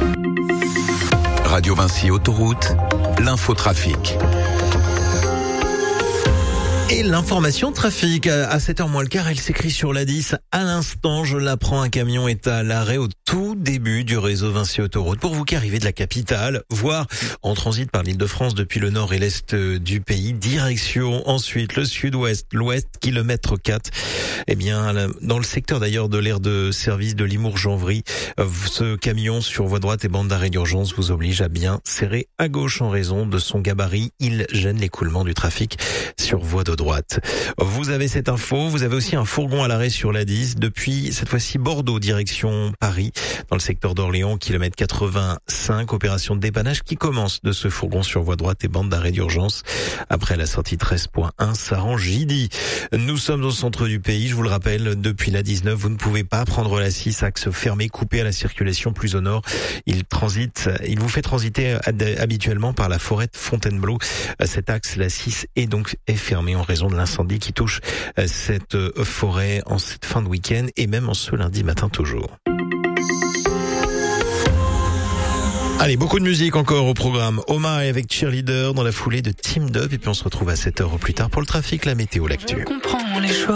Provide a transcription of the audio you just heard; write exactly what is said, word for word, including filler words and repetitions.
Radio Vinci Autoroute, l'infotrafic. Et l'information trafic, à sept heures moins le quart, elle s'écrit sur l'A dix. À l'instant, je l'apprends, un camion est à l'arrêt au tout début du réseau Vinci Autoroute. Pour vous qui arrivez de la capitale, voire en transit par l'Île-de-France depuis le nord et l'est du pays, direction ensuite le sud-ouest, l'ouest, kilomètre quatre. Eh bien, dans le secteur d'ailleurs de l'aire de service de Limours-Janvry, ce camion sur voie droite et bande d'arrêt d'urgence vous oblige à bien serrer à gauche en raison de son gabarit. Il gêne l'écoulement du trafic sur voie de droite. Vous avez cette info, vous avez aussi un fourgon à l'arrêt sur l'A dix depuis cette fois-ci Bordeaux direction Paris dans le secteur d'Orléans, kilomètre quatre-vingt-cinq, opération de dépannage qui commence de ce fourgon sur voie droite et bande d'arrêt d'urgence après la sortie treize point un Saran-Gidy. Nous sommes au centre du pays, je vous le rappelle, depuis l'A dix-neuf, vous ne pouvez pas prendre la six, axe fermé, coupé à la circulation plus au nord. Il transite, il vous fait transiter habituellement par la forêt de Fontainebleau. Cet axe, la six, est donc est fermé en raison de l'incendie qui touche cette forêt en cette fin de week-end et même en ce lundi matin toujours. Allez, beaucoup de musique encore au programme. Oma est avec Cheerleader dans la foulée de Team Dub et puis on se retrouve à sept heures au plus tard pour le trafic, la météo, l'actu. Je comprends les choix.